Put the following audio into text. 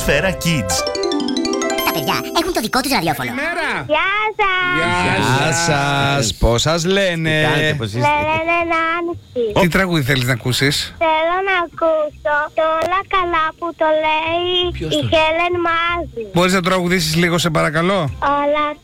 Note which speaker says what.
Speaker 1: Σφαίρα Kids.
Speaker 2: Τα παιδιά έχουν το δικό τους ραδιόφωνο.
Speaker 3: Γεια σας.
Speaker 4: Γεια σας. Πώς σας λένε?
Speaker 3: Με λένε Νάνση.
Speaker 4: Τι τραγούδι θέλεις να ακούσεις?
Speaker 3: Θέλω να ακούσω το όλα καλά που το λέει η Χέλεν Μάζη.
Speaker 4: Μπορείς να τραγουδήσεις λίγο, σε παρακαλώ?
Speaker 3: Όλα